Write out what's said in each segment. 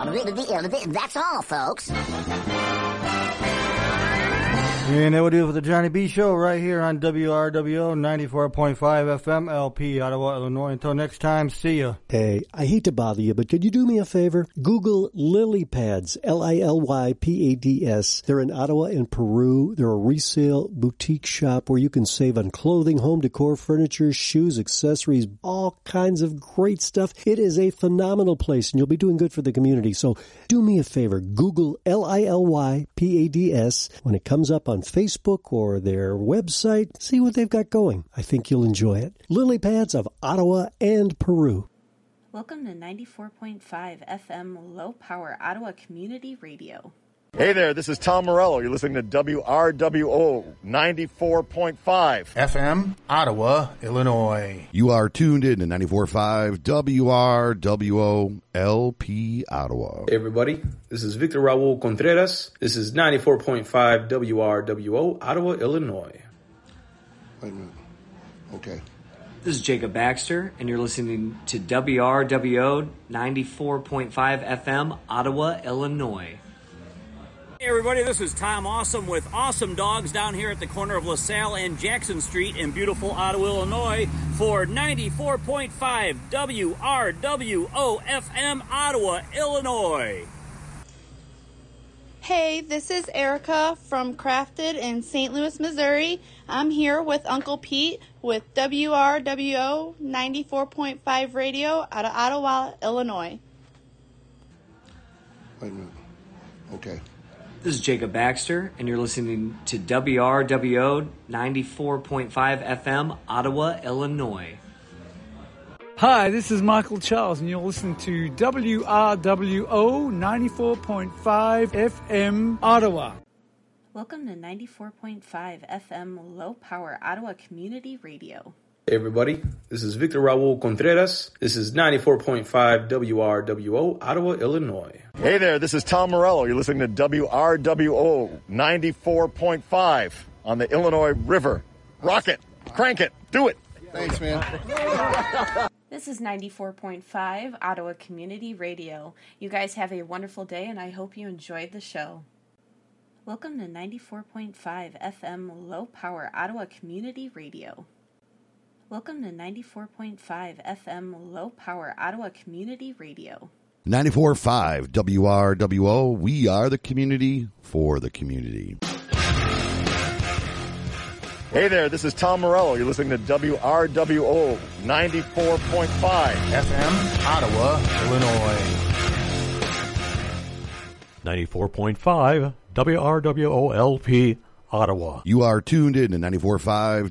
That's all, folks. And that will do it for the Johnny B Show right here on WRWO 94.5 FM, LP, Ottawa, Illinois. Until next time, see ya. Hey, I hate to bother you, but could you do me a favor? Google Lily Pads, Lilypads. They're in Ottawa and Peru. They're a resale boutique shop where you can save on clothing, home decor, furniture, shoes, accessories, all kinds of great stuff. It is a phenomenal place, and you'll be doing good for the community. So do me a favor. Google Lilypads when it comes up on Facebook or their website. See what they've got going. I think you'll enjoy it. Lily Pads of Ottawa and Peru. Welcome to 94.5 FM Low Power Ottawa Community Radio. Hey there, this is Tom Morello. You're listening to WRWO 94.5 FM, Ottawa, Illinois. You are tuned in to 94.5 WRWO LP Ottawa. Hey everybody, this is Victor Raul Contreras. This is 94.5 WRWO Ottawa, Illinois. Wait a minute. Okay. This is Jacob Baxter, and you're listening to WRWO 94.5 FM, Ottawa, Illinois. Hey everybody, this is Tom Awesome with Awesome Dogs down here at the corner of LaSalle and Jackson Street in beautiful Ottawa, Illinois for 94.5 WRWO FM, Ottawa, Illinois. Hey, this is Erica from Crafted in St. Louis, Missouri. I'm here with Uncle Pete with WRWO 94.5 Radio out of Ottawa, Illinois. Wait a minute. Okay. This is Jacob Baxter, and you're listening to WRWO 94.5 FM, Ottawa, Illinois. Hi, this is Michael Charles, and you're listening to WRWO 94.5 FM, Ottawa. Welcome to 94.5 FM Low Power Ottawa Community Radio. Hey everybody, this is Victor Raul Contreras. This is 94.5 WRWO Ottawa, Illinois. Hey there, this is Tom Morello. You're listening to WRWO 94.5 on the Illinois River. Rock it, crank it, do it. Thanks, man. This is 94.5 Ottawa Community Radio. You guys have a wonderful day, and I hope you enjoyed the show. Welcome to 94.5 FM Low Power Ottawa Community Radio. Welcome to 94.5 FM Low Power Ottawa Community Radio. 94.5 WRWO. We are the community for the community. Hey there, this is Tom Morello. You're listening to WRWO 94.5 FM, Ottawa, Illinois. 94.5 WRWO LP, Ottawa. You are tuned in to 94.5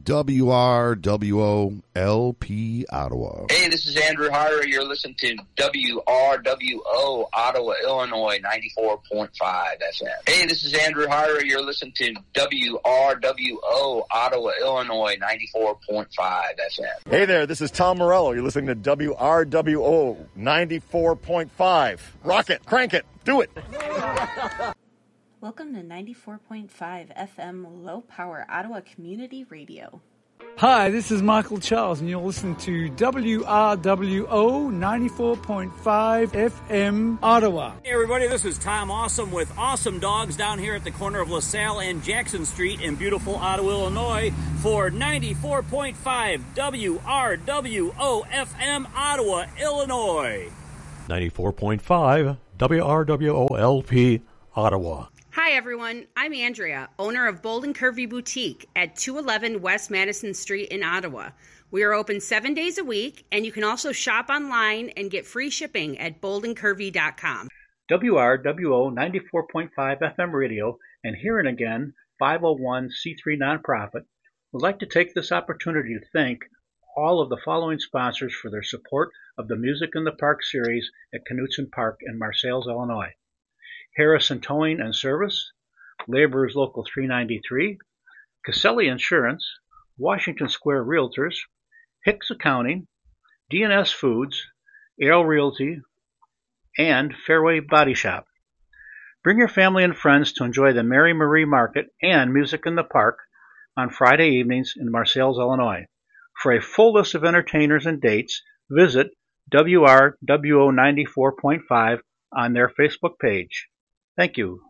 WRWO LP Ottawa. Hey, this is Andrew Hyra. You're listening to WRWO Ottawa, Illinois, 94.5 FM. Hey, this is Andrew Hyra. You're listening to WRWO Ottawa, Illinois, 94.5 FM. Hey there, this is Tom Morello. You're listening to WRWO 94.5. Rock it, crank it, do it. Welcome to 94.5 FM Low Power Ottawa Community Radio. Hi, this is Michael Charles, and you're listening to WRWO 94.5 FM, Ottawa. Hey everybody, this is Tom Awesome with Awesome Dogs down here at the corner of LaSalle and Jackson Street in beautiful Ottawa, Illinois for 94.5 WRWO FM, Ottawa, Illinois. 94.5 WRWO LP, Ottawa. Hi everyone, I'm Andrea, owner of Bold and Curvy Boutique at 211 West Madison Street in Ottawa. We are open 7 days a week, and you can also shop online and get free shipping at boldandcurvy.com. WRWO 94.5 FM radio and Hearing Again 501c3 nonprofit would like to take this opportunity to thank all of the following sponsors for their support of the Music in the Park series at Knutson Park in Marseilles, Illinois. Harrison Towing and Service, Laborers Local 393, Caselli Insurance, Washington Square Realtors, Hicks Accounting, D&S Foods, Arrow Realty, and Fairway Body Shop. Bring your family and friends to enjoy the Mary Marie Market and Music in the Park on Friday evenings in Marseilles, Illinois. For a full list of entertainers and dates, visit WRWO 94.5 on their Facebook page. Thank you.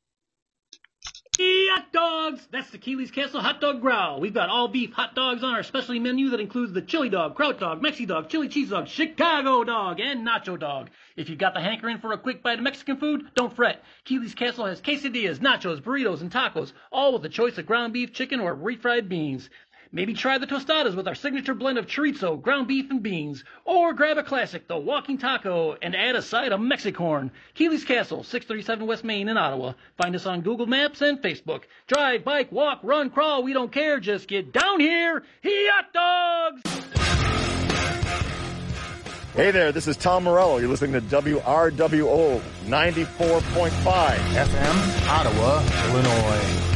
Hot dogs! That's the Keeley's Castle Hot Dog Growl. We've got all beef hot dogs on our specialty menu that includes the chili dog, kraut dog, Mexi dog, chili cheese dog, Chicago dog, and nacho dog. If you got the hankering for a quick bite of Mexican food, don't fret. Keeley's Castle has quesadillas, nachos, burritos, and tacos, all with a choice of ground beef, chicken, or refried beans. Maybe try the tostadas with our signature blend of chorizo, ground beef, and beans. Or grab a classic, the walking taco, and add a side of Mexicorn. Keeley's Castle, 637 West Main in Ottawa. Find us on Google Maps and Facebook. Drive, bike, walk, run, crawl, we don't care. Just get down here. Hot dogs! Hey there, this is Tom Morello. You're listening to WRWO 94.5 FM, Ottawa, Illinois.